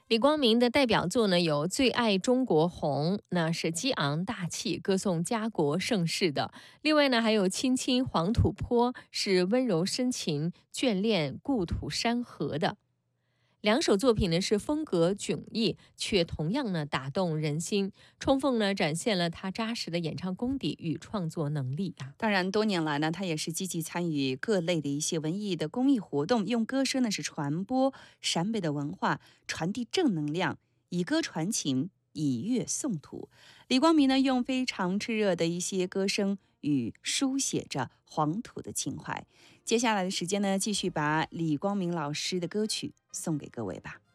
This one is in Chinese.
李光明的代表作呢有《最爱中国红》，那是激昂大气，歌颂家国盛世的。另外呢，还有《亲亲黄土坡》，是温柔深情、眷恋故土山河的。两首作品呢是风格迥异，却同样呢打动人心，充分呢展现了他扎实的演唱功底与创作能力啊。 当然，多年来呢，他也是积极参与各类的一些文艺的公益活动，用歌声呢是传播陕北的文化，传递正能量，以歌传情，以乐颂土。李光明呢，用非常炽热的一些歌声与书写着黄土的情怀。接下来的时间呢，继续把李光明老师的歌曲送给各位吧。